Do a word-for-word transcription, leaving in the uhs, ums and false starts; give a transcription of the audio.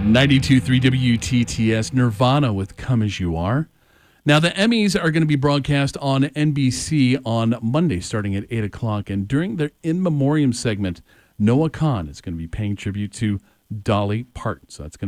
ninety-two point three W T T S, Nirvana with Come As You Are. Now, the Emmys are going to be broadcast on N B C on Monday starting at eight o'clock. And during their In Memoriam segment, Noah Kahan is going to be paying tribute to Dolly Parton. So that's going to